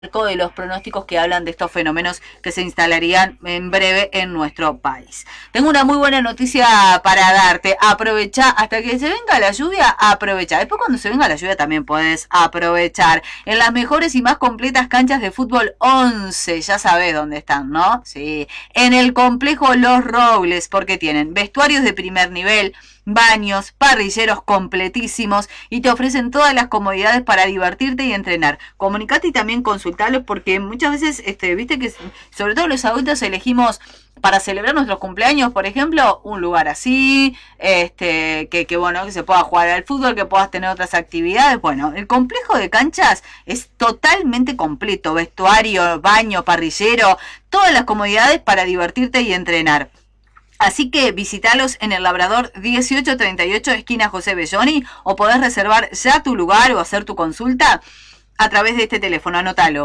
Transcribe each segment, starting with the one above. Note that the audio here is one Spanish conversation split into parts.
de los pronósticos que hablan de estos fenómenos que se instalarían en breve en nuestro país. Tengo una muy buena noticia para darte. Aprovecha hasta que se venga la lluvia, aprovecha. Después cuando se venga la lluvia también puedes aprovechar. En las mejores y más completas canchas de fútbol 11, ya sabes dónde están, ¿no? Sí. En el complejo Los Robles, porque tienen vestuarios de primer nivel, baños, parrilleros completísimos y te ofrecen todas las comodidades para divertirte y entrenar. Comunicate y también consultalos porque muchas veces, viste que sobre todo los adultos elegimos para celebrar nuestros cumpleaños, por ejemplo, un lugar así, que bueno, que se pueda jugar al fútbol, que puedas tener otras actividades. Bueno, el complejo de canchas es totalmente completo, vestuario, baño, parrillero, todas las comodidades para divertirte y entrenar. Así que visitalos en el Labrador 1838, esquina José Belloni, o podés reservar ya tu lugar o hacer tu consulta a través de este teléfono. Anótalo: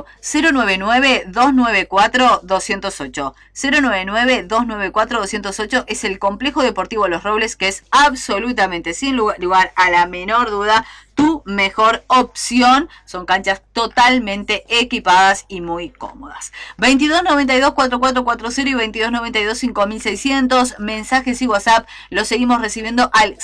099-294-208. 099-294-208 es el Complejo Deportivo Los Robles, que es absolutamente, sin lugar a la menor duda, tu mejor opción. Son canchas totalmente equipadas y muy cómodas. 2292-4440 y 2292-5600. Mensajes y WhatsApp los seguimos recibiendo al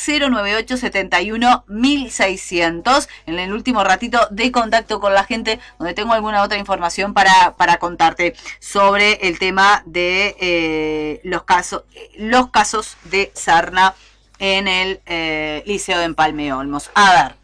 098-71-1600. En el último ratito de contacto con la gente, donde tengo alguna otra información para contarte sobre el tema de los casos de sarna en el Liceo de Empalme Olmos. A ver,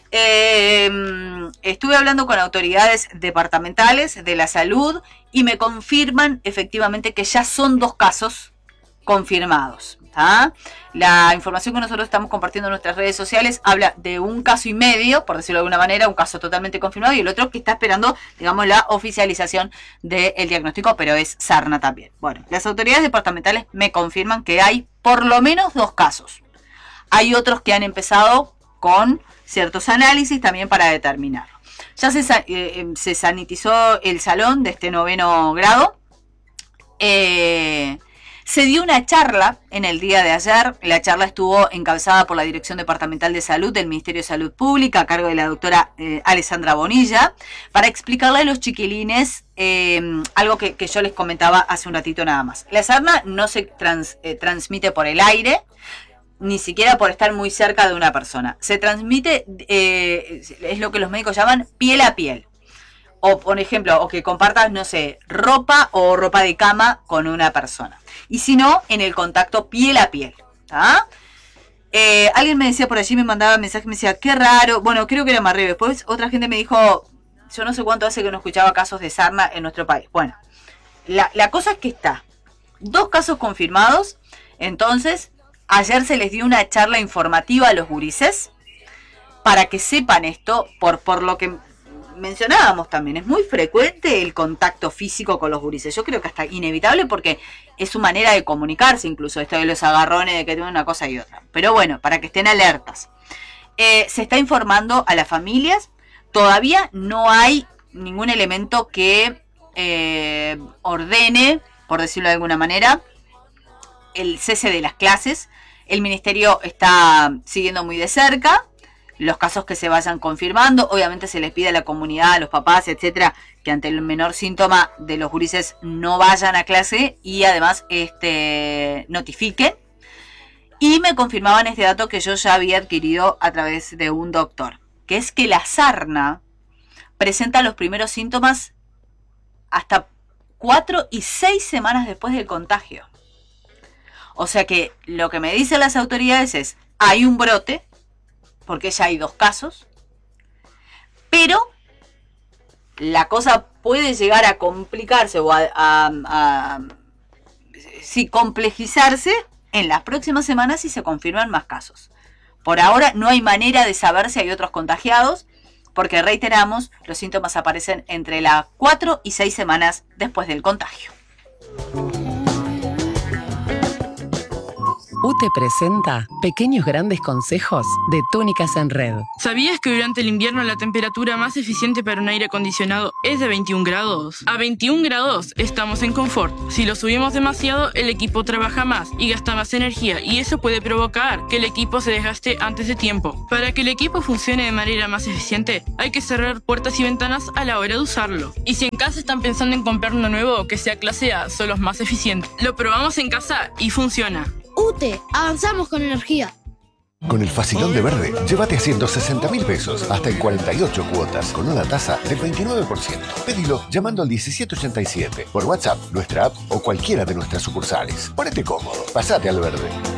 estuve hablando con autoridades departamentales de la salud y me confirman efectivamente que ya son 2 casos confirmados. La información que nosotros estamos compartiendo en nuestras redes sociales habla de 1 caso y medio, por decirlo de alguna manera, un caso totalmente confirmado, y el otro que está esperando, digamos, la oficialización del diagnóstico, pero es sarna también. Bueno, las autoridades departamentales me confirman que hay por lo menos 2 casos. Hay otros que han empezado con ciertos análisis también para determinarlo. Ya se sanitizó el salón de este 9º grado. Se dio una charla en el día de ayer. La charla estuvo encabezada por la Dirección Departamental de Salud del Ministerio de Salud Pública, a cargo de la doctora Alessandra Bonilla, para explicarle a los chiquilines algo que yo les comentaba hace un ratito nada más. La sarna no se transmite por el aire, ni siquiera por estar muy cerca de una persona. Se transmite, es lo que los médicos llaman piel a piel. O, por ejemplo, o que compartas, no sé, ropa o ropa de cama con una persona. Y si no, en el contacto piel a piel. Alguien me decía por allí, me mandaba mensaje, me decía, qué raro. Bueno, creo que era más raro. Después otra gente me dijo, yo no sé cuánto hace que no escuchaba casos de sarna en nuestro país. Bueno, la cosa es que está 2 casos confirmados. Entonces, ayer se les dio una charla informativa a los gurises para que sepan esto, por lo que mencionábamos también. Es muy frecuente el contacto físico con los gurises. Yo creo que hasta inevitable porque es su manera de comunicarse, incluso esto de los agarrones, de que tienen una cosa y otra. Pero bueno, para que estén alertas. Se está informando a las familias. Todavía no hay ningún elemento que ordene, por decirlo de alguna manera, el cese de las clases. El ministerio está siguiendo muy de cerca los casos que se vayan confirmando. Obviamente se les pide a la comunidad, a los papás, etcétera, que ante el menor síntoma de los gurises no vayan a clase y además notifiquen. Y me confirmaban este dato que yo ya había adquirido a través de un doctor, que es que la sarna presenta los primeros síntomas hasta 4 y 6 semanas después del contagio. O sea que lo que me dicen las autoridades es, hay un brote, porque ya hay 2 casos, pero la cosa puede llegar a complicarse o complejizarse en las próximas semanas si se confirman más casos. Por ahora no hay manera de saber si hay otros contagiados, porque reiteramos, los síntomas aparecen entre las 4 y 6 semanas después del contagio. UTE presenta Pequeños Grandes Consejos de Túnicas en Red. ¿Sabías que durante el invierno la temperatura más eficiente para un aire acondicionado es de 21 grados? A 21 grados estamos en confort. Si lo subimos demasiado, el equipo trabaja más y gasta más energía, y eso puede provocar que el equipo se desgaste antes de tiempo. Para que el equipo funcione de manera más eficiente, hay que cerrar puertas y ventanas a la hora de usarlo. Y si en casa están pensando en comprar uno nuevo que sea clase A, son los más eficientes. Lo probamos en casa y funciona. UTE, avanzamos con energía. Con el Facilón de Verde, llévate a 160.000 pesos, hasta en 48 cuotas, con una tasa del 29%. Pedilo llamando al 1787, por WhatsApp, nuestra app o cualquiera de nuestras sucursales. Ponete cómodo, pasate al verde.